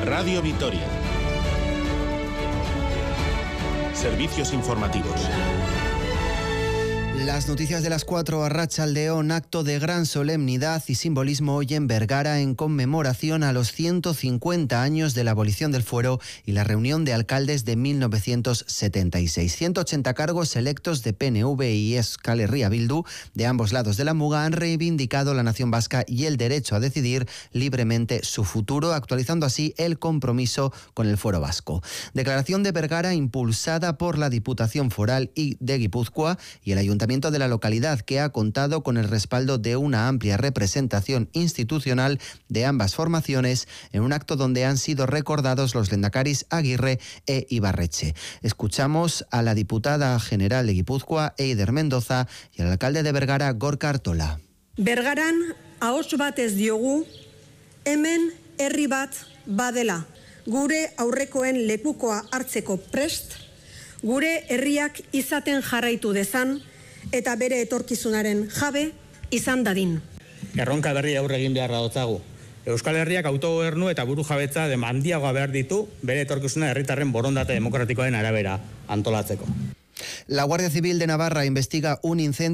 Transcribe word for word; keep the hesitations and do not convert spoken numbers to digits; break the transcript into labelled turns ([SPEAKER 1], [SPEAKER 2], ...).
[SPEAKER 1] Radio Vitoria. Servicios informativos.
[SPEAKER 2] Las noticias de las cuatro, Arratsaldeon, acto de gran solemnidad y simbolismo hoy en Bergara en conmemoración a los ciento cincuenta años de la abolición del fuero y la reunión de alcaldes de mil novecientos setenta y seis. ciento ochenta cargos electos de P N V y Euskal Herria Bildu de ambos lados de la muga han reivindicado la nación vasca y el derecho a decidir libremente su futuro, actualizando así el compromiso con el fuero vasco. Declaración de Bergara impulsada por la Diputación Foral y de Guipúzcoa y el Ayuntamiento de la localidad, que ha contado con el respaldo de una amplia representación institucional de ambas formaciones en un acto donde han sido recordados los lehendakaris Aguirre e Ibarretxe. Escuchamos a la diputada general de Guipúzcoa, Eider Mendoza, y al alcalde de Bergara, Gorka Artola.
[SPEAKER 3] Bergaran ahots batez diogu, hemen herri bat badela, gure aurrekoen lekukoa hartzeko prest, gure herriak izaten jarraitu dezan, eta bere etorkizunaren jabe izan dadin.
[SPEAKER 4] Erronka berri aurre egin beharra dotzagu. Euskal Herriak autogobernu eta buru jabetza handiagoa behar ditu bere etorkizuna herritarren borondate demokratikoaren arabera antolatzeko.
[SPEAKER 2] La Guardia Civil de Navarra investiga un incendio